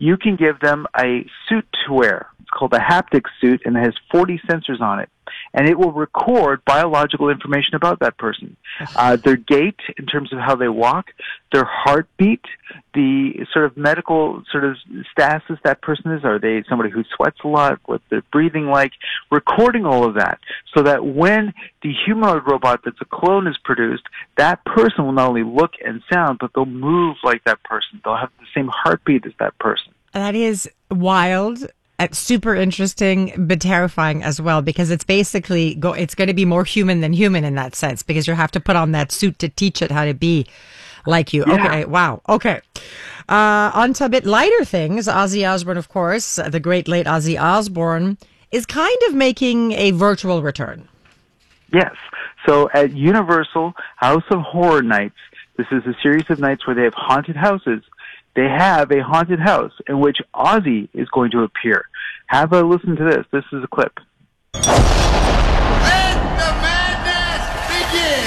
you can give them a suit to wear. It's called a haptic suit, and it has 40 sensors on it. And it will record biological information about that person. Their gait, in terms of how they walk, their heartbeat, the sort of medical sort of status that person is. Are they somebody who sweats a lot? What's their breathing like? Recording all of that so that when the humanoid robot that's a clone is produced, that person will not only look and sound, but they'll move like that person. They'll have the same heartbeat as that person. That is wild. Super interesting, but terrifying as well, because it's basically it's going to be more human than human in that sense, because you have to put on that suit to teach it how to be like you. Yeah. Okay, wow. Okay. On to a bit lighter things. Ozzy Osbourne, of course, the great late Ozzy Osbourne, is kind of making a virtual return. Yes. So at Universal House of Horror Nights, this is a series of nights where they have haunted houses. They have a haunted house in which Ozzy is going to appear. Have a listen to this. This is a clip. Let the madness begin!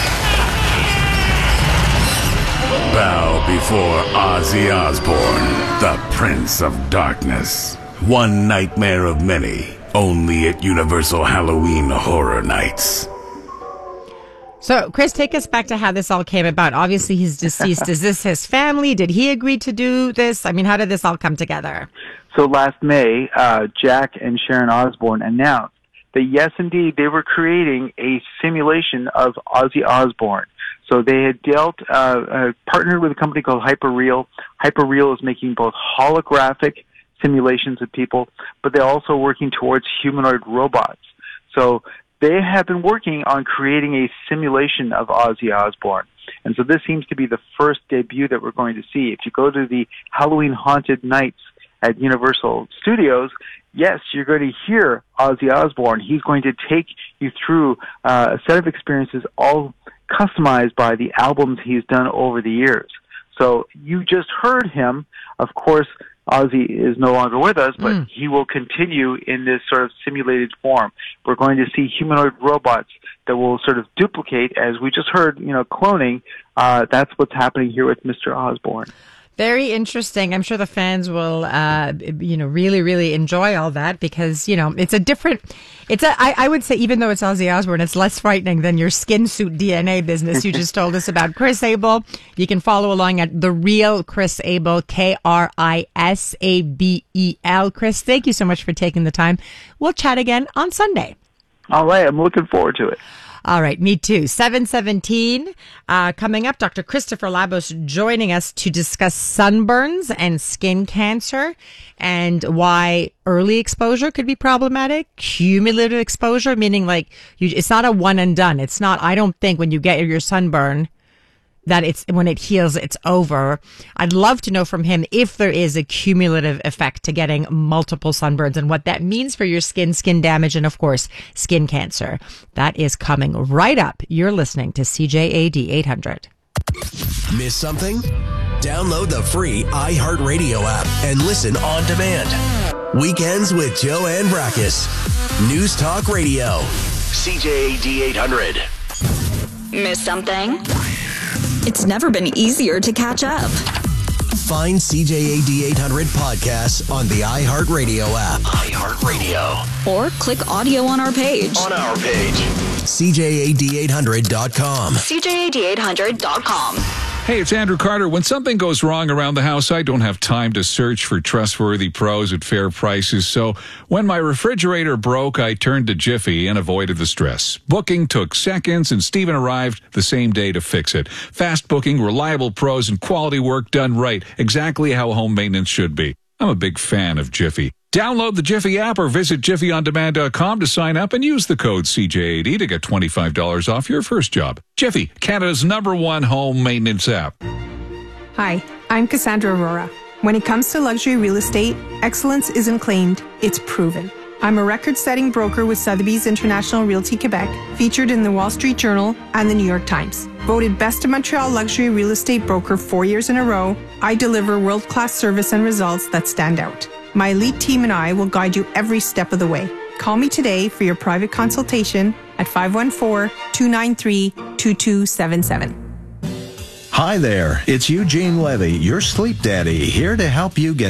Bow before Ozzy Osbourne, the Prince of Darkness. One nightmare of many, only at Universal Halloween Horror Nights. So, Chris, take us back to how this all came about. Obviously, he's deceased. Is this his family? Did he agree to do this? I mean, how did this all come together? So last May, Jack and Sharon Osbourne announced that, yes, indeed, they were creating a simulation of Ozzy Osbourne. So they had partnered with a company called Hyperreal. Hyperreal is making both holographic simulations of people, but they're also working towards humanoid robots. So they have been working on creating a simulation of Ozzy Osbourne. And so this seems to be the first debut that we're going to see. If you go to the Halloween Haunted Nights at Universal Studios, yes, you're going to hear Ozzy Osbourne. He's going to take you through a set of experiences all customized by the albums he's done over the years. So you just heard him. Of course, Ozzy is no longer with us, but he will continue in this sort of simulated form. We're going to see humanoid robots that will sort of duplicate, as we just heard, cloning. That's what's happening here with Mr. Osbourne. Very interesting. I'm sure the fans will, really, really enjoy all that because, I would say, even though it's Ozzy Osbourne, it's less frightening than your skin suit DNA business you just told us about. Chris Abel, you can follow along at The Real Chris Abel, KRISABEL. Chris, thank you so much for taking the time. We'll chat again on Sunday. All right. I'm looking forward to it. All right, me too. 7:17. Coming up, Dr. Christopher Labos joining us to discuss sunburns and skin cancer and why early exposure could be problematic. Cumulative exposure, meaning it's not a one and done. It's not, I don't think when you get your sunburn that when it heals, it's over. I'd love to know from him if there is a cumulative effect to getting multiple sunburns and what that means for your skin damage, and of course, skin cancer. That is coming right up. You're listening to CJAD 800. Miss something? Download the free iHeartRadio app and listen on demand. Weekends with Joanne Brakis. News Talk Radio. CJAD 800. Miss something? It's never been easier to catch up. Find CJAD 800 podcasts on the iHeartRadio app. iHeartRadio. Or click audio on our page. CJAD800.com. CJAD800.com. Hey, it's Andrew Carter. When something goes wrong around the house, I don't have time to search for trustworthy pros at fair prices. So when my refrigerator broke, I turned to Jiffy and avoided the stress. Booking took seconds, and Steven arrived the same day to fix it. Fast booking, reliable pros, and quality work done right. Exactly how home maintenance should be. I'm a big fan of Jiffy. Download the Jiffy app or visit jiffyondemand.com to sign up and use the code CJAD to get $25 off your first job. Jiffy, Canada's #1 home maintenance app. Hi, I'm Cassandra Aurora. When it comes to luxury real estate, excellence isn't claimed, it's proven. I'm a record-setting broker with Sotheby's International Realty Quebec, featured in the Wall Street Journal and the New York Times. Voted Best of Montreal Luxury Real Estate Broker 4 years in a row, I deliver world-class service and results that stand out. My elite team and I will guide you every step of the way. Call me today for your private consultation at 514-293-2277. Hi there, it's Eugene Levy, your sleep daddy, here to help you get